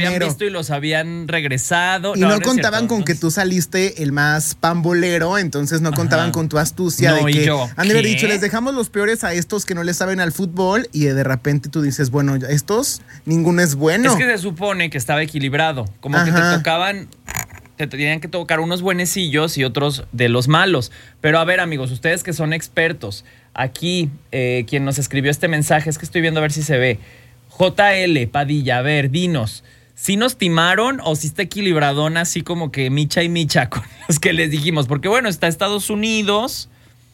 habían visto y los habían regresado. Y no contaban con que tú saliste el más pambolero, entonces no contaban con tu astucia de que han de haber dicho, les dejamos los peores a estos que no le saben al fútbol, y de repente tú dices, bueno, estos, ninguno es bueno. Es que se supone que estaba equilibrado, como que te tocaban... Te tenían que tocar unos buenecillos y otros de los malos. Pero a ver, amigos, ustedes que son expertos, aquí quien nos escribió este mensaje, es que estoy viendo a ver si se ve. JL Padilla, a ver, dinos, ¿sí nos timaron o sí está equilibradón así como que micha y micha con los que les dijimos? Porque bueno, está Estados Unidos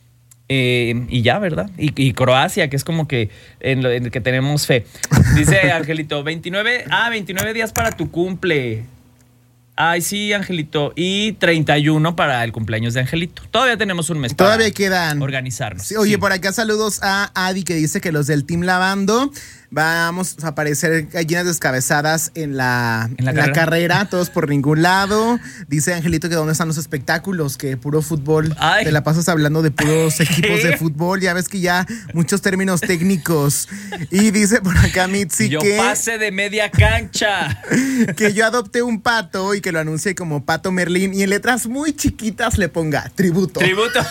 y ya, ¿verdad? Y Croacia, que es como que en el que tenemos fe. Dice Angelito, 29 días para tu cumple. Ay, sí, Angelito. Y 31 para el cumpleaños de Angelito. Todavía tenemos un mes para quedan organizarnos. Sí, oye, por acá saludos a Adi, que dice que los del Team Lavando vamos a aparecer gallinas descabezadas en la carrera, todos por ningún lado. Dice Angelito que dónde están los espectáculos, que puro fútbol. Ay. Te la pasas hablando de puros equipos de fútbol. Ya ves que ya muchos términos técnicos. Y dice por acá Mitzi yo pase de media cancha. Que yo adopté un pato y que lo anuncie como Pato Merlín y en letras muy chiquitas le ponga tributo. Tributo.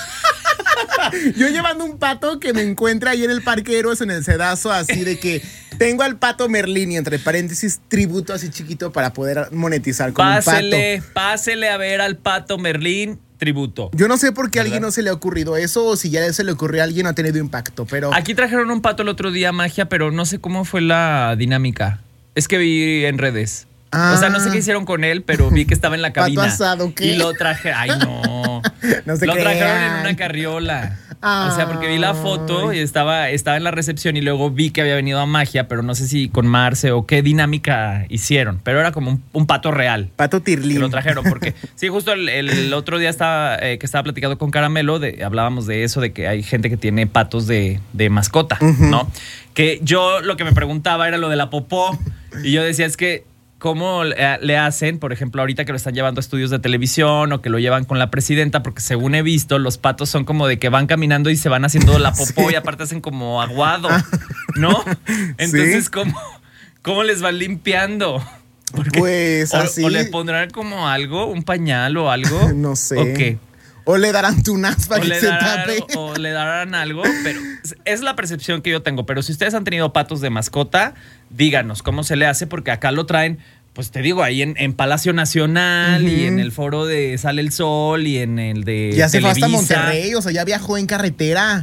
Yo llevando un pato que me encuentra ahí en el Parque Héroes en el Cedazo, así de que tengo al Pato Merlín y entre paréntesis tributo así chiquito para poder monetizar con un pato. Pásele a ver al Pato Merlín, tributo. Yo no sé por qué a alguien no se le ha ocurrido eso, o si ya se le ocurrió a alguien no ha tenido impacto, pero... Aquí trajeron un pato el otro día, Magia, pero no sé cómo fue la dinámica. Es que vi en redes. O sea, no sé qué hicieron con él, pero vi que estaba en la cabina. ¿Pato asado qué? Y lo traje... Ay, no. No se lo crean. trajeron en una carriola. O sea, porque vi la foto y estaba en la recepción y luego vi que había venido a Magia, pero no sé si con Marce o qué dinámica hicieron. Pero era como un pato real. Pato Tirlín. Que lo trajeron porque... Sí, justo el otro día que estaba platicando con Caramelo, hablábamos de eso, de que hay gente que tiene patos de mascota, ¿no? Que yo lo que me preguntaba era lo de la popó. Y yo decía, es que... ¿Cómo le hacen, por ejemplo, ahorita que lo están llevando a estudios de televisión o que lo llevan con la presidenta? Porque según he visto, los patos son como de que van caminando y se van haciendo la popó y aparte hacen como aguado, ¿no? Entonces, ¿sí? ¿Cómo les van limpiando? Porque, pues así. O le pondrán como algo, un pañal o algo. No sé. ¿O qué? O le darán tunas para que se tape. O le darán algo, pero es la percepción que yo tengo. Pero si ustedes han tenido patos de mascota, díganos cómo se le hace, porque acá lo traen, pues te digo, ahí en Palacio Nacional y en el foro de Sale el Sol y en el de ya se fue hasta Televisa. Monterrey, o sea, ya viajó en carretera.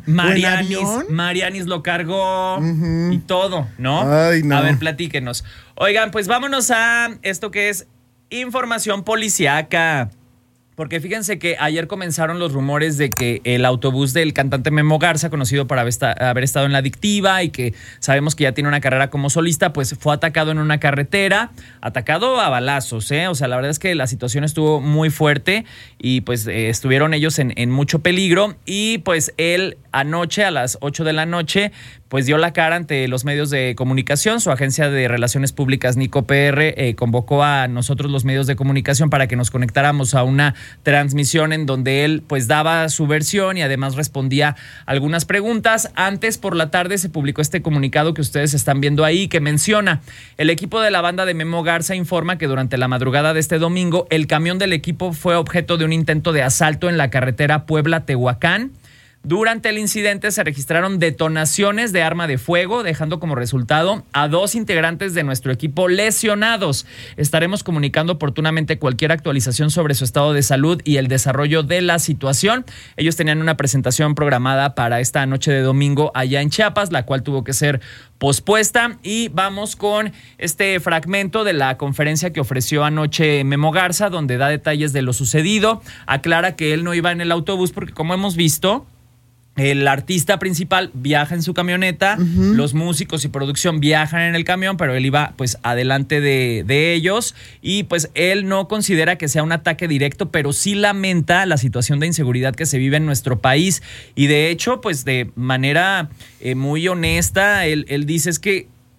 Marianis lo cargó y todo, ¿no? Ay, no. A ver, platíquenos. Oigan, pues vámonos a esto que es información policíaca. Porque fíjense que ayer comenzaron los rumores de que el autobús del cantante Memo Garza, conocido por haber estado en La Adictiva y que sabemos que ya tiene una carrera como solista, pues fue atacado en una carretera, atacado a balazos, ¿eh? O sea, la verdad es que la situación estuvo muy fuerte y pues estuvieron ellos en mucho peligro y pues él anoche a las 8 de la noche pues dio la cara ante los medios de comunicación. Su agencia de relaciones públicas, Nico PR, convocó a nosotros los medios de comunicación para que nos conectáramos a una transmisión en donde él pues daba su versión y además respondía algunas preguntas. Antes por la tarde se publicó este comunicado que ustedes están viendo ahí, que menciona: el equipo de la banda de Memo Garza informa que durante la madrugada de este domingo el camión del equipo fue objeto de un intento de asalto en la carretera Puebla-Tehuacán. Durante el incidente se registraron detonaciones de arma de fuego, dejando como resultado a 2 integrantes de nuestro equipo lesionados. Estaremos comunicando oportunamente cualquier actualización sobre su estado de salud y el desarrollo de la situación. Ellos tenían una presentación programada para esta noche de domingo allá en Chiapas, la cual tuvo que ser pospuesta. Y vamos con este fragmento de la conferencia que ofreció anoche Memo Garza, donde da detalles de lo sucedido. Aclara que él no iba en el autobús porque, como hemos visto, el artista principal viaja en su camioneta, los músicos y producción viajan en el camión, pero él iba pues adelante de ellos y pues él no considera que sea un ataque directo, pero sí lamenta la situación de inseguridad que se vive en nuestro país y de hecho pues de manera muy honesta él dice es que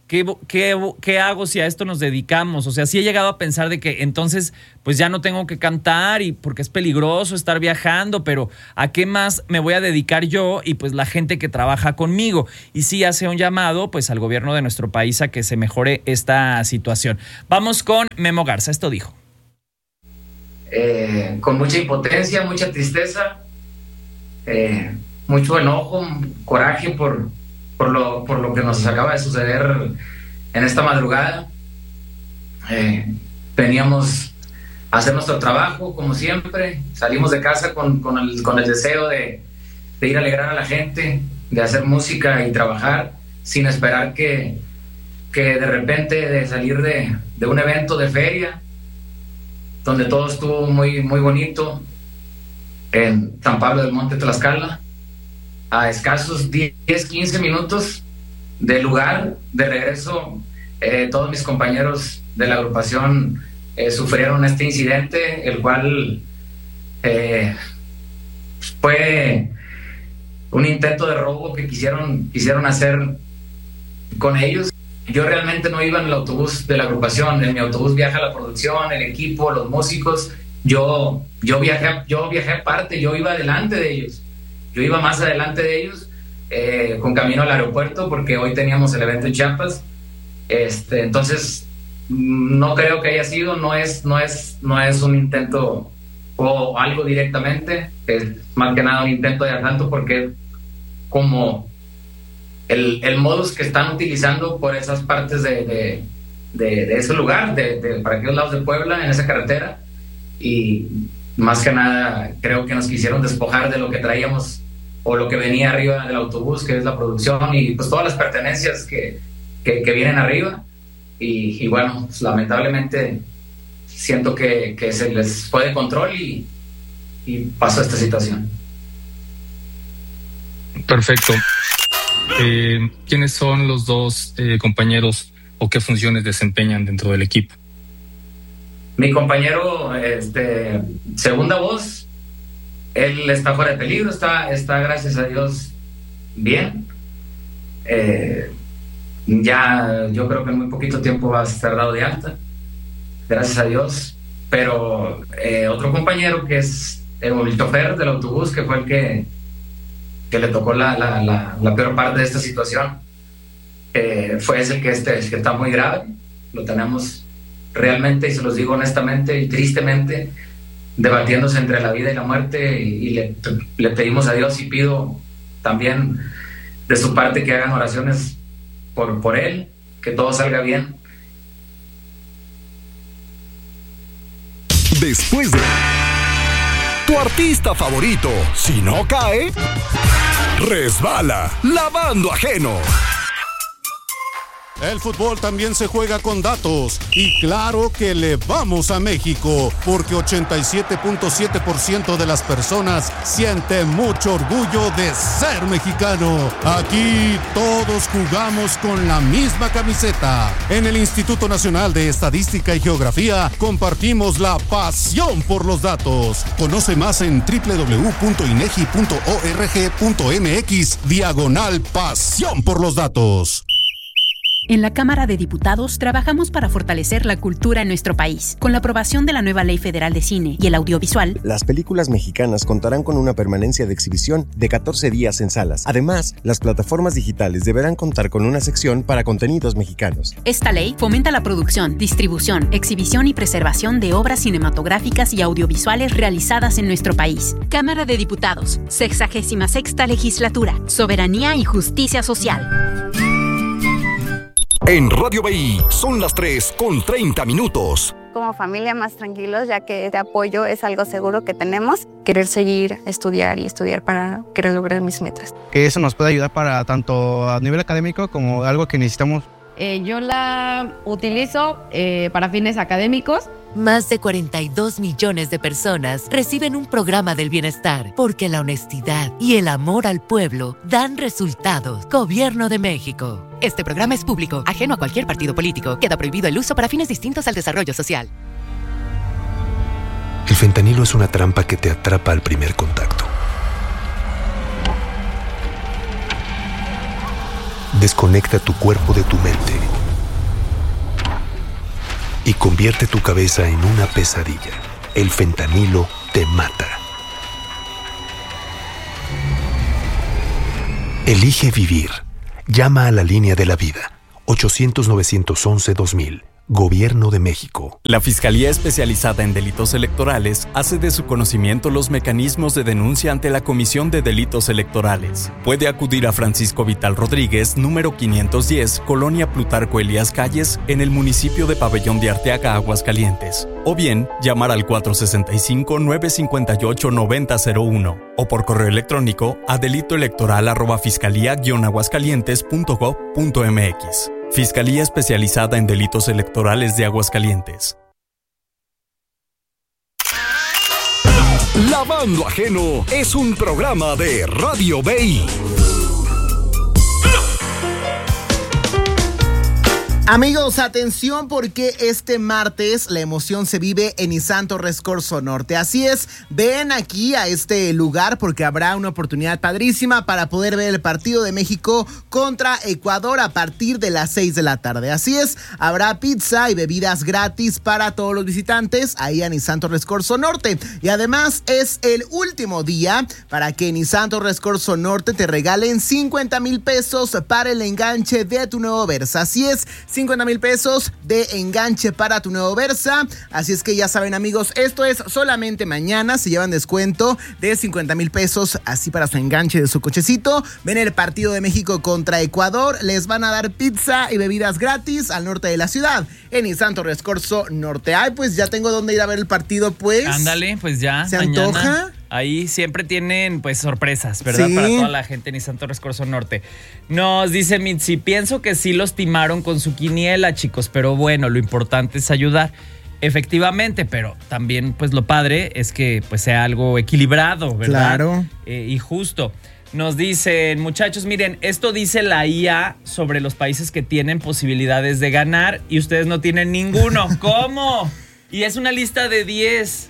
¿qué hago si a esto nos dedicamos? O sea, sí he llegado a pensar de que entonces pues ya no tengo que cantar y porque es peligroso estar viajando, pero ¿a qué más me voy a dedicar yo y pues la gente que trabaja conmigo? Y sí hace un llamado pues al gobierno de nuestro país a que se mejore esta situación. Vamos con Memo Garza, esto dijo. Con mucha impotencia, mucha tristeza, mucho enojo, coraje por lo que nos acaba de suceder en esta madrugada. Veníamos a hacer nuestro trabajo como siempre, salimos de casa con el deseo de ir a alegrar a la gente, de hacer música y trabajar sin esperar que de repente de salir de un evento de feria donde todo estuvo muy, muy bonito en San Pablo del Monte, Tlaxcala, a escasos 10-15 minutos del lugar de regreso, todos mis compañeros de la agrupación sufrieron este incidente, el cual fue un intento de robo que quisieron hacer con ellos. Yo realmente no iba en el autobús de la agrupación, en mi autobús viaja la producción, el equipo, los músicos. Yo viajé aparte, yo iba adelante de ellos. Yo iba más adelante de ellos, con camino al aeropuerto, porque hoy teníamos el evento en Chiapas. Entonces, no creo que haya sido, no es un intento o algo directamente, es más que nada un intento de asalto, porque como el modus que están utilizando por esas partes de ese lugar, para aquellos lados de Puebla, en esa carretera, y más que nada creo que nos quisieron despojar de lo que traíamos o lo que venía arriba del autobús, que es la producción y pues todas las pertenencias que vienen arriba, y bueno, pues, lamentablemente siento que se les fue de control y pasó esta situación. Perfecto. ¿Quiénes son los dos compañeros o qué funciones desempeñan dentro del equipo? Mi compañero, segunda voz, él está fuera de peligro, está gracias a Dios bien. Ya yo creo que en muy poquito tiempo va a estar dado de alta, gracias a Dios. Pero otro compañero que es el chofer del autobús, que fue el que le tocó la peor parte de esta situación, fue ese que está muy grave. Lo tenemos realmente, y se los digo honestamente y tristemente, debatiéndose entre la vida y la muerte, y le pedimos a Dios y pido también de su parte que hagan oraciones por él, que todo salga bien. Después de tu artista favorito, si no cae, resbala lavando ajeno. El fútbol también se juega con datos, y claro que le vamos a México, porque 87.7% de las personas sienten mucho orgullo de ser mexicano. Aquí todos jugamos con la misma camiseta. En el Instituto Nacional de Estadística y Geografía compartimos la pasión por los datos. Conoce más en www.inegi.org.mx/pasión por los datos. En la Cámara de Diputados trabajamos para fortalecer la cultura en nuestro país. Con la aprobación de la nueva Ley Federal de Cine y el Audiovisual, las películas mexicanas contarán con una permanencia de exhibición de 14 días en salas. Además, las plataformas digitales deberán contar con una sección para contenidos mexicanos. Esta ley fomenta la producción, distribución, exhibición y preservación de obras cinematográficas y audiovisuales realizadas en nuestro país. Cámara de Diputados, 66ª Legislatura, Soberanía y Justicia Social. En Radio BI son las 3:30. Como familia más tranquilos, ya que este apoyo es algo seguro que tenemos. Querer seguir, estudiar para querer lograr mis metas. Que eso nos puede ayudar para tanto a nivel académico como algo que necesitamos. Yo la utilizo para fines académicos. Más de 42 millones de personas reciben un programa del bienestar porque la honestidad y el amor al pueblo dan resultados. Gobierno de México. Este programa es público, ajeno a cualquier partido político. Queda prohibido el uso para fines distintos al desarrollo social. El fentanilo es una trampa que te atrapa al primer contacto. Desconecta tu cuerpo de tu mente y convierte tu cabeza en una pesadilla. El fentanilo te mata. Elige vivir. Llama a la línea de la vida. 800-911-2000. Gobierno de México. La Fiscalía Especializada en Delitos Electorales hace de su conocimiento los mecanismos de denuncia ante la Comisión de Delitos Electorales. Puede acudir a Francisco Vital Rodríguez, número 510, Colonia Plutarco Elías Calles, en el municipio de Pabellón de Arteaga, Aguascalientes. O bien, llamar al 465-958-9001 o por correo electrónico a delitoelectoral@fiscalía-aguascalientes.gov.mx. Fiscalía Especializada en Delitos Electorales de Aguascalientes. Lavando Ajeno es un programa de Radio BI. Amigos, atención porque este martes la emoción se vive en Nissan Torres Corzo Norte. Así es, ven aquí a este lugar porque habrá una oportunidad padrísima para poder ver el partido de México contra Ecuador a partir de las 6 de la tarde. Así es, habrá pizza y bebidas gratis para todos los visitantes ahí a Nissan Torres Corzo Norte. Y además es el último día para que Nissan Torres Corzo Norte te regalen 50,000 pesos para el enganche de tu nuevo Versa. Así es, 50,000 pesos de enganche para tu nuevo Versa. Así es que ya saben, amigos, esto es solamente mañana. Se llevan descuento de 50,000 pesos así para su enganche de su cochecito. Ven el partido de México contra Ecuador. Les van a dar pizza y bebidas gratis al norte de la ciudad en Nissan Torres Corzo Norte. Ay, pues ya tengo dónde ir a ver el partido, pues. Ándale, pues ya. ¿Se mañana antoja? Ahí siempre tienen pues sorpresas, ¿verdad? Sí. Para toda la gente en Nissan Torres Corzo Norte. Nos dice Mitzi, pienso que sí los timaron con su quiniela, chicos, pero bueno, lo importante es ayudar. Efectivamente, pero también pues lo padre es que pues sea algo equilibrado, ¿verdad? Claro. Y justo. Nos dicen, muchachos, miren, esto dice la IA sobre los países que tienen posibilidades de ganar y ustedes no tienen ninguno. ¿Cómo? Y es una lista de 10.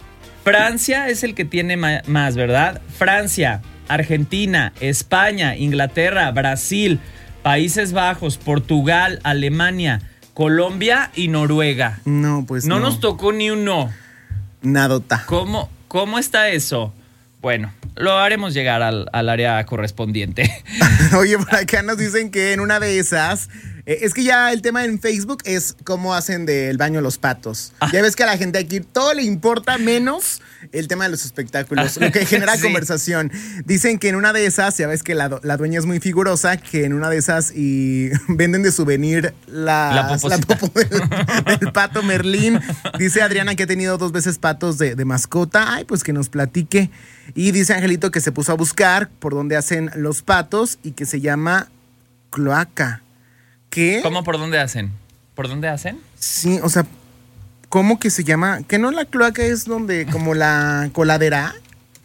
Francia es el que tiene más, ¿verdad? Francia, Argentina, España, Inglaterra, Brasil, Países Bajos, Portugal, Alemania, Colombia y Noruega. No, pues no. No nos tocó ni uno. Nadota. ¿Cómo está eso? Bueno, lo haremos llegar al área correspondiente. Oye, por acá nos dicen que en una de esas... es que ya el tema en Facebook es cómo hacen del baño los patos. Ya ves que a la gente aquí todo le importa menos el tema de los espectáculos, lo que genera Sí. conversación. Dicen que en una de esas, ya ves que la dueña es muy figurosa, que en una de esas y venden de souvenir la popo del pato Merlín. Dice Adriana que ha tenido 2 veces patos de mascota. Ay, pues que nos platique. Y dice Angelito que se puso a buscar por dónde hacen los patos y que se llama cloaca. ¿Qué? ¿Cómo por dónde hacen? ¿Por dónde hacen? Sí, o sea, ¿cómo que se llama? ¿Que no la cloaca es donde, como la coladera?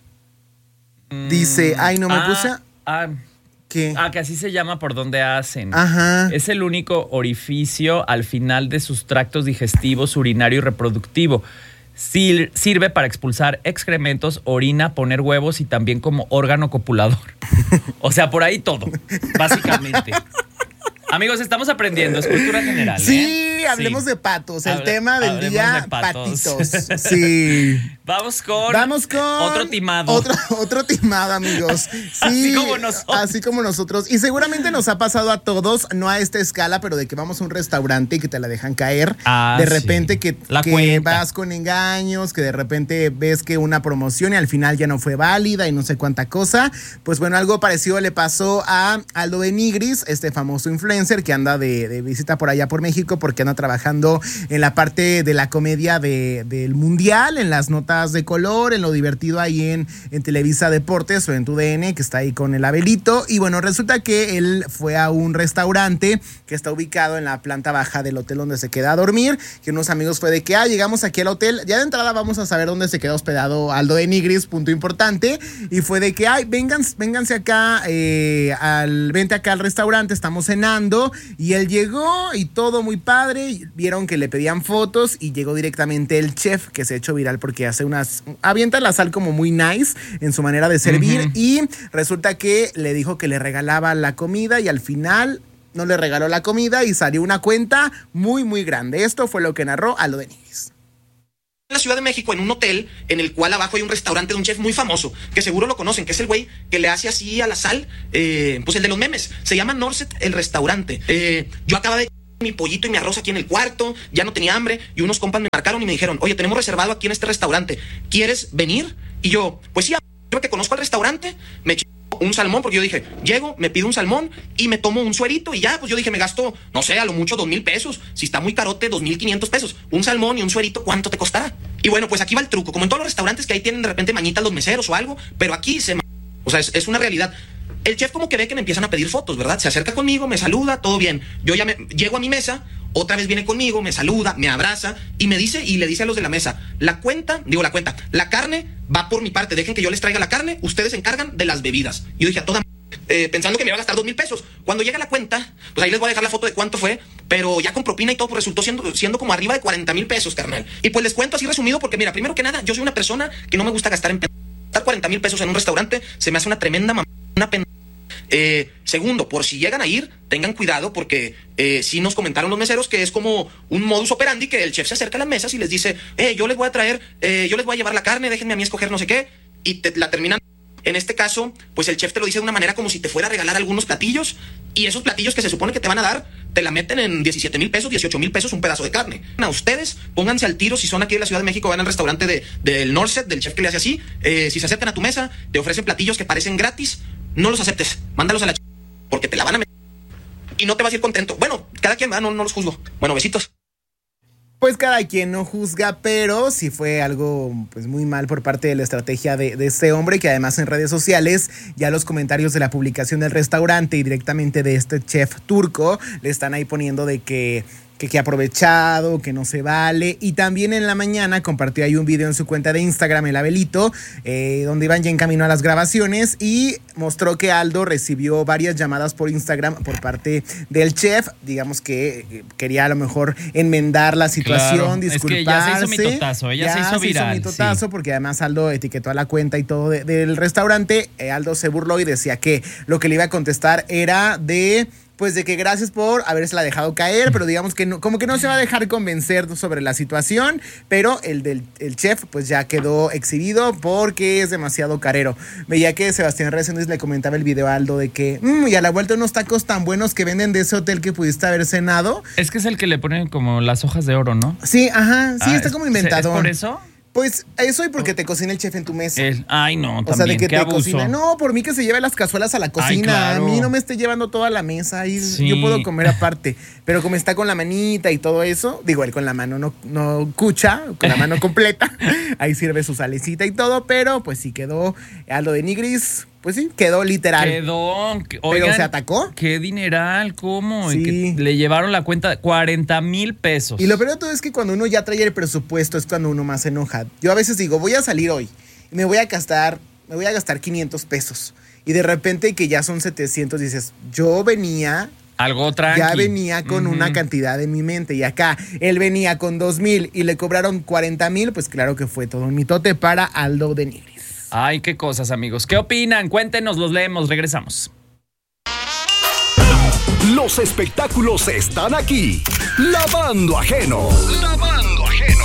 Dice, ay, no me puse. ¿Qué? Que así se llama por donde hacen. Ajá. Es el único orificio al final de sus tractos digestivos, urinario y reproductivo. Sirve para expulsar excrementos, orina, poner huevos y también como órgano copulador. O sea, por ahí todo, básicamente. Amigos, estamos aprendiendo, es cultura general. Sí, hablemos de patos. El tema del día, de patos. patitos. Sí. Vamos con otro timado. Otro timado, amigos. Sí, así como nosotros. Y seguramente nos ha pasado a todos, no a esta escala, pero de que vamos a un restaurante y que te la dejan caer. De repente sí. que vas con engaños, que de repente ves que una promoción y al final ya no fue válida y no sé cuánta cosa. Pues bueno, algo parecido le pasó a Aldo Benigris, este famoso influencer que anda de visita por allá por México porque anda trabajando en la parte de la comedia del Mundial, en las notas de color, en lo divertido ahí en Televisa Deportes o en TUDN, que está ahí con el Abelito. Y bueno, resulta que él fue a un restaurante que está ubicado en la planta baja del hotel donde se queda a dormir, que unos amigos fue de que, llegamos aquí al hotel, ya de entrada vamos a saber dónde se quedó hospedado Aldo Benigris, punto importante, y fue de que, vénganse acá, vente acá al restaurante, estamos cenando. Y él llegó y todo muy padre. Vieron que le pedían fotos y llegó directamente el chef, que se ha hecho viral porque avienta la sal como muy nice en su manera de servir. Y resulta que le dijo que le regalaba la comida y al final no le regaló la comida y salió una cuenta muy, muy grande. Esto fue lo que narró Aldo de Nigris. En la Ciudad de México, en un hotel en el cual abajo hay un restaurante de un chef muy famoso, que seguro lo conocen, que es el güey que le hace así a la sal, pues el de los memes. Se llama Norset el restaurante. Yo acababa de mi pollito y mi arroz aquí en el cuarto, ya no tenía hambre, y unos compas me marcaron y me dijeron, oye, tenemos reservado aquí en este restaurante, ¿quieres venir? Y yo, pues sí, creo que conozco al restaurante, me eché un salmón, porque yo dije, llego, me pido un salmón y me tomo un suerito y ya, pues yo dije, me gasto, no sé, a lo mucho 2,000 pesos, si está muy carote, 2,500 pesos, un salmón y un suerito, ¿cuánto te costará? Y bueno, pues aquí va el truco, como en todos los restaurantes que ahí tienen de repente mañitas los meseros o algo, pero aquí o sea, es una realidad. El chef como que ve que me empiezan a pedir fotos, ¿verdad? Se acerca conmigo, me saluda, todo bien. Yo ya llego a mi mesa, otra vez viene conmigo, me saluda, me abraza y me dice, y le dice a los de la mesa, la carne va por mi parte, dejen que yo les traiga la carne, ustedes se encargan de las bebidas. Yo dije a toda pensando que me iba a gastar 2,000 pesos. Cuando llega la cuenta, pues ahí les voy a dejar la foto de cuánto fue, pero ya con propina y todo, pues resultó siendo como arriba de 40,000 pesos, carnal. Y pues les cuento así resumido, porque mira, primero que nada, yo soy una persona que no me gusta gastar 40,000 pesos en un restaurante, se me hace una tremenda una pena. Segundo, por si llegan a ir, tengan cuidado, porque sí nos comentaron los meseros que es como un modus operandi, que el chef se acerca a las mesas y les dice, yo les voy a traer, yo les voy a llevar la carne, déjenme a mí escoger no sé qué, y la terminan. En este caso, pues el chef te lo dice de una manera como si te fuera a regalar algunos platillos, y esos platillos que se supone que te van a dar, te la meten en 17,000 pesos, 18,000 pesos un pedazo de carne. A ustedes, pónganse al tiro, si son aquí de la Ciudad de México, van al restaurante del Norset, del chef que le hace así, si se acercan a tu mesa, te ofrecen platillos que parecen gratis, no los aceptes, mándalos a la porque te la van a meter y no te vas a ir contento. Bueno, cada quien va, no los juzgo. Bueno, besitos. Pues cada quien no juzga, pero sí fue algo pues muy mal por parte de la estrategia de este hombre, que además en redes sociales ya los comentarios de la publicación del restaurante y directamente de este chef turco le están ahí poniendo de que aprovechado, que no se vale. Y también en la mañana compartió ahí un video en su cuenta de Instagram, el Abelito, donde iban ya en camino a las grabaciones, y mostró que Aldo recibió varias llamadas por Instagram por parte del chef. Digamos que quería a lo mejor enmendar la situación, disculparse. Es que ya se hizo mitotazo, se hizo viral. Mitotazo, sí. Porque además Aldo etiquetó a la cuenta y todo del restaurante. Aldo se burló y decía que lo que le iba a contestar era de que gracias por habérsela dejado caer, pero digamos que no, como que no se va a dejar convencer sobre la situación, pero el chef pues ya quedó exhibido porque es demasiado carero. Veía que Sebastián Reséndiz le comentaba el video a Aldo de que y a la vuelta unos tacos tan buenos que venden de ese hotel que pudiste haber cenado. Es que es el que le ponen como las hojas de oro, ¿no? Sí, ajá, sí, está como inventado. ¿Es por eso? Pues eso y porque te cocina el chef en tu mesa. Ay, no, también, o sea, de que qué te abuso. Cocina. No, por mí que se lleve las cazuelas a la cocina. Ay, claro. A mí no me esté llevando toda la mesa y sí. Yo puedo comer aparte. Pero como está con la manita y todo eso, digo, él con la mano no cucha, con la mano completa. Ahí sirve su salecita y todo, pero pues sí quedó Aldo de Nigris. Pues sí, quedó literal. Oigan, pero se atacó. Qué dineral, ¿cómo? Sí. Y que le llevaron la cuenta 40,000 pesos. Y lo peor de todo es que cuando uno ya trae el presupuesto es cuando uno más se enoja. Yo a veces digo, voy a salir hoy y me voy a gastar 500 pesos. Y de repente que ya son 700, dices, yo venía... Algo tranqui. Ya venía con una cantidad en mi mente, y acá él venía con 2,000 y le cobraron 40,000, pues claro que fue todo un mitote para Aldo de Nigris. Ay, qué cosas, amigos. ¿Qué opinan? Cuéntenos, los leemos, regresamos. Los espectáculos están aquí. Lavando Ajeno. Lavando Ajeno.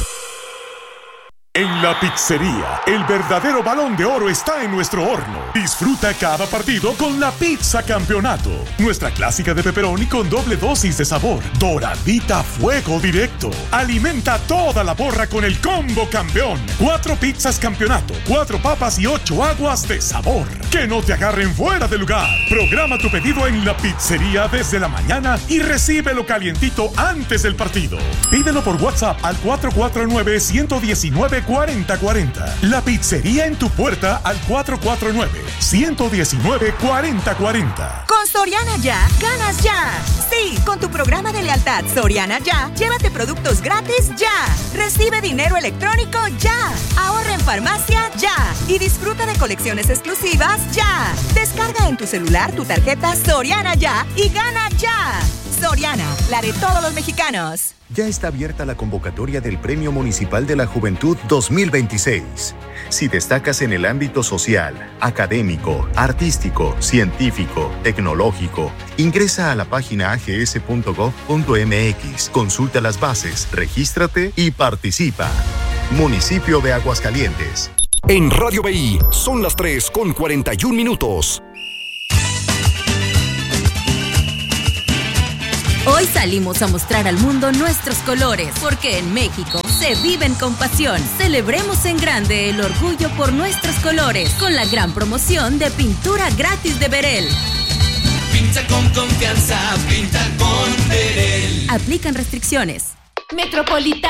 En la pizzería, el verdadero Balón de Oro está en nuestro horno. Disfruta cada partido con la pizza campeonato. Nuestra clásica de pepperoni con doble dosis de sabor. Doradita a fuego directo. Alimenta toda la porra con el combo campeón. 4 pizzas campeonato, 4 papas y 8 aguas de sabor. Que no te agarren fuera de lugar. Programa tu pedido en la pizzería desde la mañana y recíbelo calientito antes del partido. Pídelo por WhatsApp al 449-119-4040. La pizzería en tu puerta al 449-119-4040. Con Soriana Ya, ganas ya. Sí, con tu programa de lealtad Soriana Ya, llévate productos gratis ya. Recibe dinero electrónico ya. Ahorra en farmacia ya. Y disfruta de colecciones exclusivas ya. Descarga en tu celular tu tarjeta Soriana Ya y gana ya. Soriana, la de todos los mexicanos. Ya está abierta la convocatoria del Premio Municipal de la Juventud 2026. Si destacas en el ámbito social, académico, artístico, científico, tecnológico, ingresa a la página ags.gov.mx, consulta las bases, regístrate y participa. Municipio de Aguascalientes. En Radio BI son las 3:41. Hoy salimos a mostrar al mundo nuestros colores, porque en México se viven con pasión. Celebremos en grande el orgullo por nuestros colores, con la gran promoción de pintura gratis de Berel. Pinta con confianza, pinta con Berel. Aplican restricciones. Metropolitana